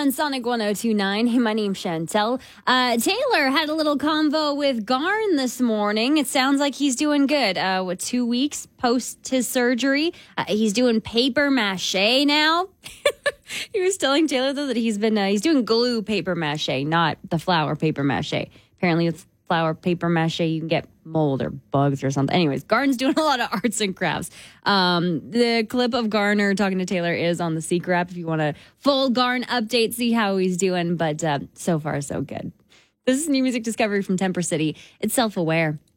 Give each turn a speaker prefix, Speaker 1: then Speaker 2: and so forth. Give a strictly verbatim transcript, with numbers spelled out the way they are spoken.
Speaker 1: on Sonic one oh two point nine. Hey, my name's Chantel. Uh, Taylor had a little convo with Garn this morning. It sounds like he's doing good. Uh, what, two weeks post his surgery? Uh, he's doing paper mache now. He was telling Taylor, though, that he's been, uh, he's doing glue paper mache, not the flour paper mache. Apparently with flour paper mache, you can get mold or bugs or something. Anyways, Garn's doing a lot of arts and crafts. Um, the clip of Garner talking to Taylor is on the Seeker app if you want a full Garn update, see how he's doing. But uh, so far, so good. This is new music discovery from Temper City. It's Self-Aware.